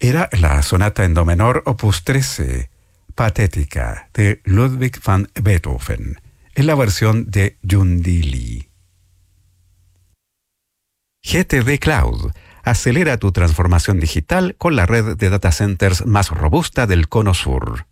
Era la sonata en do menor opus 13, Patética, de Ludwig van Beethoven, en la versión de Yundili. GTD Cloud. Acelera tu transformación digital con la red de data centers más robusta del Cono Sur.